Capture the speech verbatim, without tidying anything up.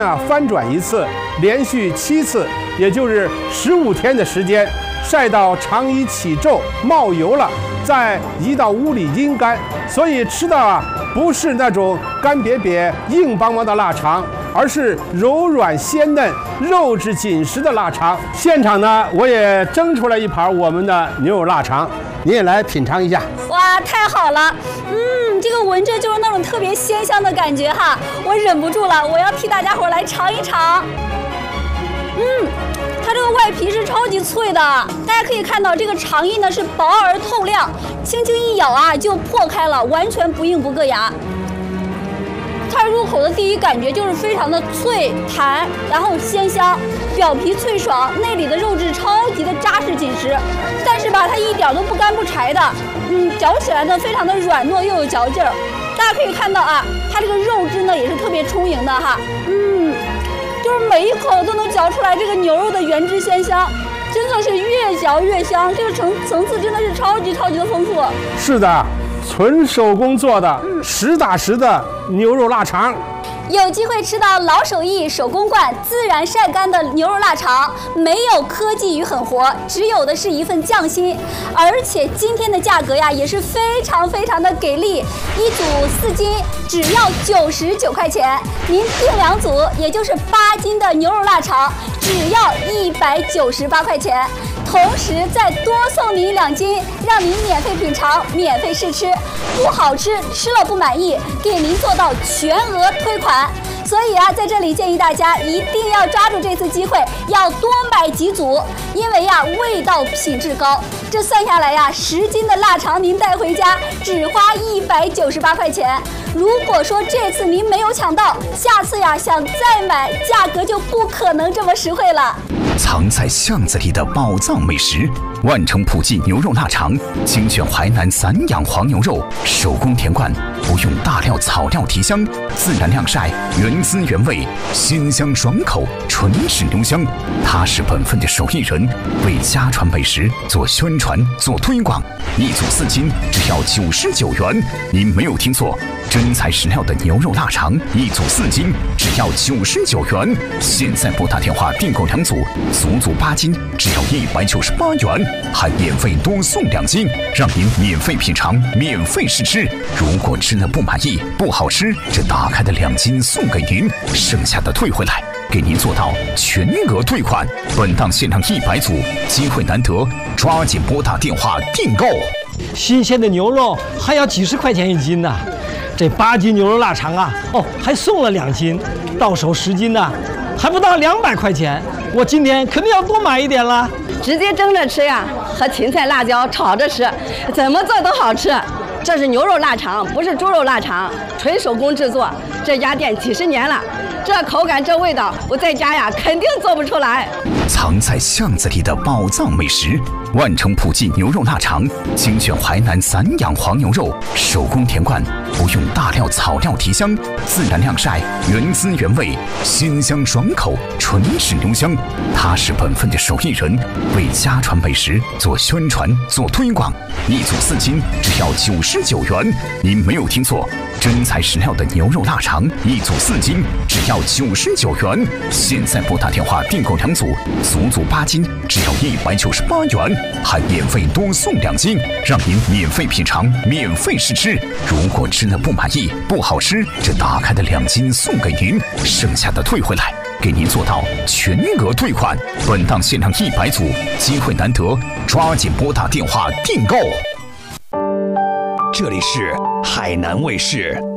啊，翻转一次，连续七次，也就是十五天的时间，晒到肠衣起皱冒油了，再移到屋里阴干。所以吃的啊，不是那种干瘪瘪、硬邦邦的腊肠，而是柔软鲜嫩、肉质紧实的腊肠。现场呢，我也蒸出来一盘我们的牛肉腊肠，你也来品尝一下。 哇，太好了！嗯，这个闻着就是那种特别鲜香的感觉哈，我忍不住了，我要替大家伙来尝一尝。嗯，它这个外皮是超级脆的，大家可以看到这个肠衣呢是薄而透亮，轻轻一咬啊就破开了，完全不硬不硌牙。它入口的第一感觉就是非常的脆弹，然后鲜香，表皮脆爽，内里的肉质超级的扎实紧实，但是吧，它一点都不干不柴的，嗯，嚼起来呢非常的软糯又有嚼劲儿。大家可以看到啊，它这个肉质呢也是特别充盈的哈，嗯，就是每一口都能嚼出来这个牛肉的原汁鲜香，真的是越嚼越香，这个层层次真的是超级超级的丰富。 是的。纯手工做的，实打实的牛肉腊肠。 有机会吃到老手艺、手工灌、自然晒干的牛肉腊肠，没有科技与狠活，只有的是一份匠心。而且今天的价格呀，也是非常非常的给力，一组四斤只要九十九块钱，您订两组，也就是八斤的牛肉腊肠，只要一百九十八块钱。同时再多送您两斤，让您免费品尝、免费试吃，不好吃吃了不满意，给您做到全额退款。所以啊，在这里建议大家一定要抓住这次机会，要多买几组，因为呀味道品质高。这算下来呀，十斤的腊肠您带回家只花一百九十八块钱。如果说这次您没有抢到，下次呀想再买，价格就不可能这么实惠了。 藏在巷子里的宝藏美食，万城普记牛肉腊肠，精选淮南散养黄牛肉，手工填灌，不用大料草料提香，自然晾晒，原汁原味，鲜香爽口，纯是牛香。他是本分的手艺人，为家传美食做宣传、做推广。一组四斤只要九十九元，您没有听错，真材实料的牛肉腊肠，一组四斤只要九十九元。现在拨打电话订购两组。足足八斤，只要一百九十八元，还免费多送两斤，让您免费品尝、免费试吃。如果吃了不满意、不好吃，这打开的两斤送给您，剩下的退回来，给您做到全额退款。本档限量一百组，机会难得，抓紧拨打电话订购。 新鲜的牛肉还要几十块钱一斤呢，这八斤牛肉腊肠啊，哦，还送了两斤，到手十斤呢，还不到两百块钱。我今天肯定要多买一点了。 直接蒸着吃呀，和芹菜、辣椒炒着吃，怎么做都好吃。这是牛肉腊肠，不是猪肉腊肠，纯手工制作。这家店几十年了，这口感、这味道，我在家呀肯定做不出来。 藏在巷子里的宝藏美食，万城普记牛肉腊肠，精选淮南散养黄牛肉，手工填灌，不用大料草料提香，自然晾晒，原汁原味，鲜香爽口，纯是牛香。他是本分的手艺人，为家传美食做宣传、做推广。一组四斤只要九十九元，您没有听错，真材实料的牛肉腊肠，一组四斤只要九十九元。现在拨打电话订购两组，足足八斤，只要一百九十八元，还免费多送两斤，让您免费品尝、免费试吃。如果吃了不满意、不好吃，这打开的两斤送给您，剩下的退回来，给您做到全额退款。本档限量一百组，机会难得，抓紧拨打电话订购。 这里是海南卫视。